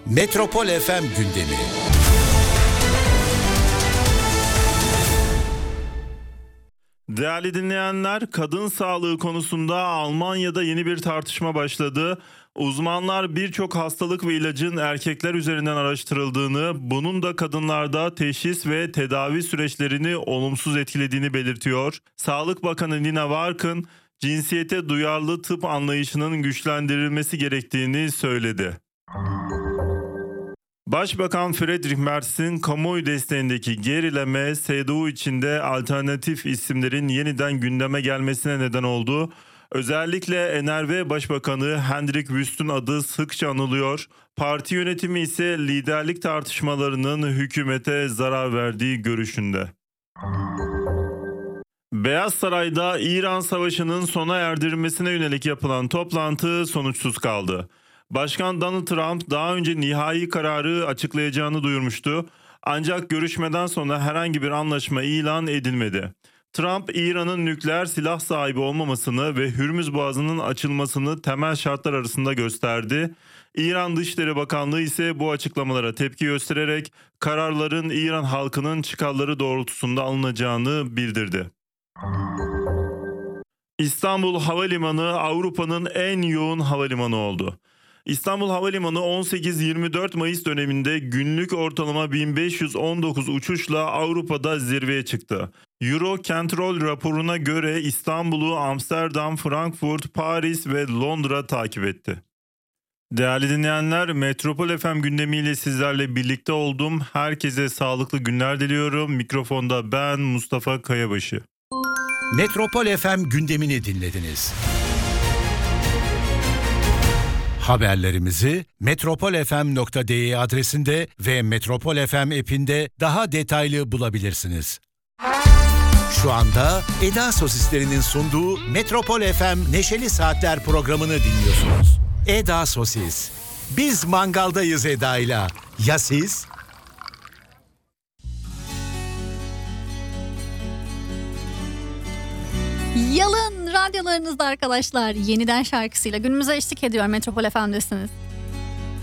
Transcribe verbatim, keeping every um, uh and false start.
Metropol F M gündemi. Değerli dinleyenler, kadın sağlığı konusunda Almanya'da yeni bir tartışma başladı. Uzmanlar birçok hastalık ve ilacın erkekler üzerinden araştırıldığını, bunun da kadınlarda teşhis ve tedavi süreçlerini olumsuz etkilediğini belirtiyor. Sağlık Bakanı Nina Warken, cinsiyete duyarlı tıp anlayışının güçlendirilmesi gerektiğini söyledi. Başbakan Friedrich Merz'in kamuoyu desteğindeki gerileme S D U içinde alternatif isimlerin yeniden gündeme gelmesine neden oldu. Özellikle N R W Başbakanı Hendrik Wüst'ün adı sıkça anılıyor. Parti yönetimi ise liderlik tartışmalarının hükümete zarar verdiği görüşünde. Beyaz Saray'da İran Savaşı'nın sona erdirilmesine yönelik yapılan toplantı sonuçsuz kaldı. Başkan Donald Trump daha önce nihai kararı açıklayacağını duyurmuştu. Ancak görüşmeden sonra herhangi bir anlaşma ilan edilmedi. Trump, İran'ın nükleer silah sahibi olmamasını ve Hürmüz Boğazı'nın açılmasını temel şartlar arasında gösterdi. İran Dışişleri Bakanlığı ise bu açıklamalara tepki göstererek kararların İran halkının çıkarları doğrultusunda alınacağını bildirdi. İstanbul Havalimanı Avrupa'nın en yoğun havalimanı oldu. İstanbul Havalimanı on sekiz yirmi dört Mayıs döneminde günlük ortalama bin beş yüz on dokuz uçuşla Avrupa'da zirveye çıktı. Eurocontrol raporuna göre İstanbul'u Amsterdam, Frankfurt, Paris ve Londra takip etti. Değerli dinleyenler, Metropol F M gündemiyle sizlerle birlikte oldum. Herkese sağlıklı günler diliyorum. Mikrofonda ben Mustafa Kayabaşı. Metropol F M gündemini dinlediniz. Haberlerimizi metropol f m nokta d e adresinde ve Metropol F M app'inde daha detaylı bulabilirsiniz. Şu anda Eda Sosislerinin sunduğu Metropol F M Neşeli Saatler programını dinliyorsunuz. Eda Sosis. Biz mangaldayız Eda'yla. Ya siz? Yalın radyolarınızda arkadaşlar yeniden şarkısıyla günümüze eşlik ediyor. Metropol F M'desiniz.